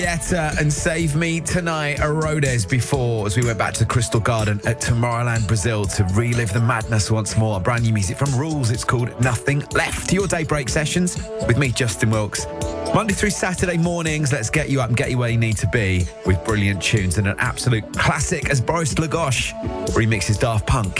Yetta and Save Me Tonight, Arodes before, as we went back to the Crystal Garden at Tomorrowland, Brazil to relive the madness once more. Brand new music from Rules, it's called Nothing Left. Your Daybreak Sessions with me, Justin Wilkes. Monday through Saturday mornings, let's get you up and get you where you need to be with brilliant tunes and an absolute classic as Boris Lagoche remixes Daft Punk.